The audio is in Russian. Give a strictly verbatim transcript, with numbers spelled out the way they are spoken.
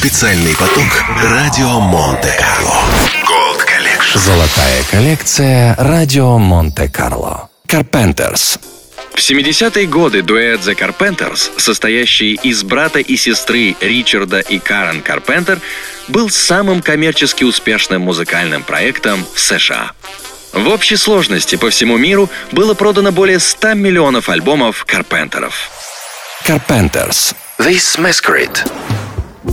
Специальный поток радио Монте-Карло. Gold Collection. Золотая коллекция радио Монте-Карло. Carpenters. В семидесятые годы дуэт The Carpenters, состоящий из брата и сестры Ричарда и Карен Карпентер, был самым коммерчески успешным музыкальным проектом в США. В общей сложности по всему миру было продано более ста миллионов альбомов Карпентеров. Carpenters. This Masquerade.